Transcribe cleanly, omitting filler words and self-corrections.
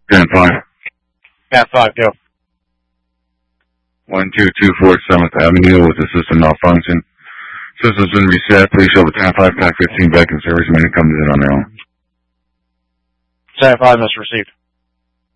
10-5. 10-5, go. 1224 7th Avenue with the system malfunction. System's been reset. Please show the 10-5 Pack 15 back in service when it comes in on their own. 10-5 is received.